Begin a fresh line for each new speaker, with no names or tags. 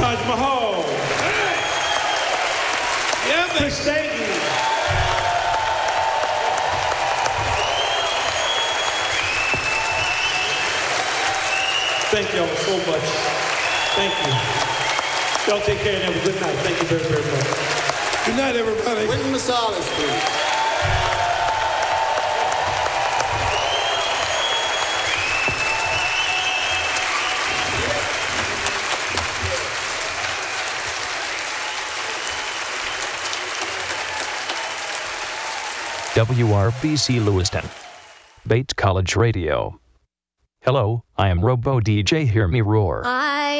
Taj Mahal.
Yeah, man.
Chris Stayton. Thank y'all so much. Thank you. Y'all take care and have a good night. Thank you very, very much.
Good night, everybody.
Wynton Marsalis, please.
WRBC Lewiston. Bates College Radio. Hello, I am Robo DJ Hear Me Roar.